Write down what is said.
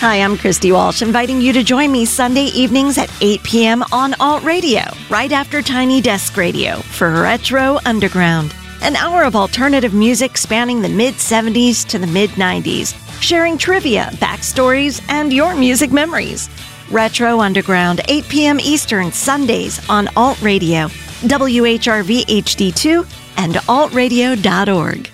Hi, I'm Christy Walsh, inviting you to join me Sunday evenings at 8 p.m. on Alt Radio, right after Tiny Desk Radio, for Retro Underground. An hour of alternative music spanning the mid-'70s to the mid-'90s, sharing trivia, backstories, and your music memories. Retro Underground, 8 p.m. Eastern, Sundays on Alt Radio, WHRV HD2, and altradio.org.